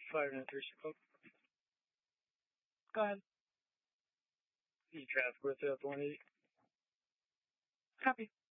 593 Chicago. Go ahead. The traffic with 180. Copy.